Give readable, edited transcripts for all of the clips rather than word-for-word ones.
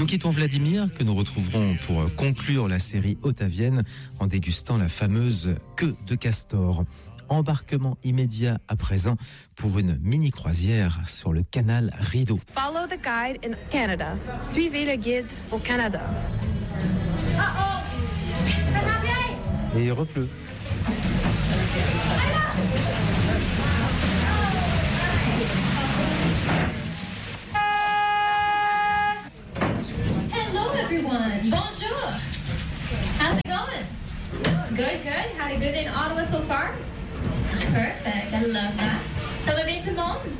quittons Vladimir, que nous retrouverons pour conclure la série ottavienne en dégustant la fameuse queue de castor. Embarquement immédiat à présent pour une mini-croisière sur le canal Rideau. Follow the guide in Canada. Suivez le guide au Canada. Et il repleut. Hello everyone. Bonjour. How's it going? Good, good. Had a good day in Ottawa so far? Perfect. I love that. Ça va bien tout le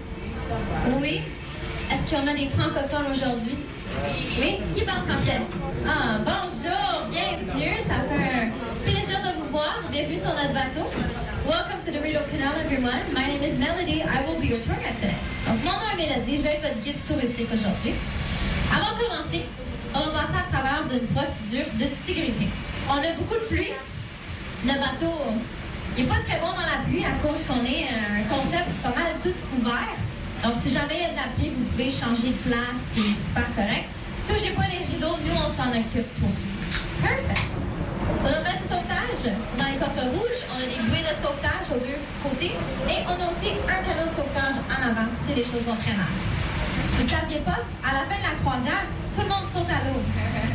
monde? Oui. Est-ce qu'on a des francophones aujourd'hui? Oui? Qui parle français? Ah, bonjour. Bienvenue. Ça fait un plaisir de vous voir. Bienvenue sur notre bateau. Welcome to the Rideau Canal, everyone. My name is Melody. I will be your tour guide today. Donc, mon nom est Mélodie. Je vais être votre guide touristique aujourd'hui. Avant de commencer, on va passer à travers d'une procédure de sécurité. On a beaucoup de pluie. Le bateau n'est pas très bon dans la pluie à cause qu'on est un concept pas mal tout ouvert. Donc, si jamais il y a de la pluie, vous pouvez changer de place. C'est super correct. Touchez pas les rideaux. Nous, on s'en occupe pour vous. Perfect. On a veste de sauvetage. Dans les coffres rouges, on a des bouées de sauvetage aux deux côtés. Et on a aussi un canot de sauvetage en avant si les choses vont très mal. Vous ne saviez pas, à la fin de la croisière, tout le monde saute à l'eau.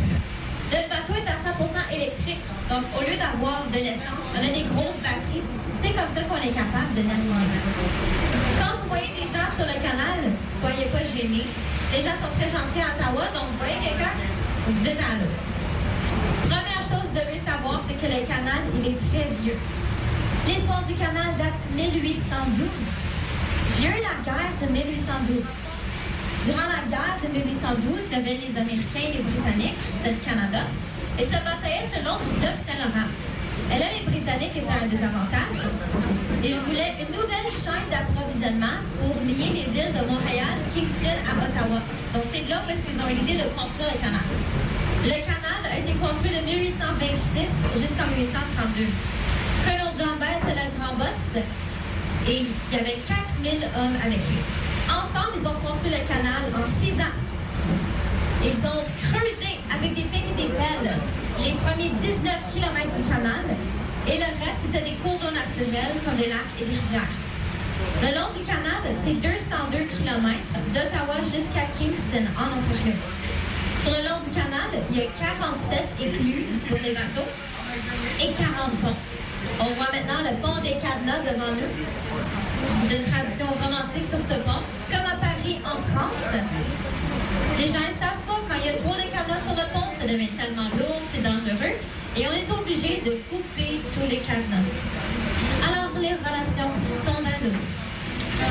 Le bateau est à 100% électrique. Donc, au lieu d'avoir de l'essence, on a des grosses batteries. C'est comme ça qu'on est capable de naviguer. Quand vous voyez des gens sur le canal, soyez pas gênés. Les gens sont très gentils à Ottawa, donc vous voyez quelqu'un, vous dites à l'eau. Première chose que vous devez savoir, c'est que le canal, il est très vieux. L'histoire du canal date de 1812. Il y a eu la guerre de 1812. Durant la guerre de 1812, il y avait les Américains et les Britanniques, c'était le Canada, et se bataillaient sur le long du fleuve Saint-Laurent. Et là, les Britanniques étaient un désavantage. Ils voulaient une nouvelle chaîne d'approvisionnement pour lier les villes de Montréal, Kingston à Ottawa. Donc, c'est là où ils ont l'idée de construire le canal. Le canal a été construit de 1826 jusqu'en 1832. Colonel John Bell était le grand boss et il y avait 4000 hommes avec lui. Ensemble, ils ont construit le canal en 6 ans. Ils ont creusé avec des pics et des pelles les premiers 19 km du canal et le reste, c'était des cours d'eau naturels comme des lacs et des rivières. Le long du canal, c'est 202 km d'Ottawa jusqu'à Kingston, en Ontario. Sur le long du canal, il y a 47 écluses pour les bateaux et 40 ponts. On voit maintenant le pont des Cadenas devant nous. C'est une tradition romantique sur ce pont, comme à Paris, en France. Les gens ne savent pas, quand il y a trop de cadenas sur le pont, ça devient tellement lourd, c'est dangereux, et on est obligé de couper tous les cadenas. Alors, les relations tombent à l'eau.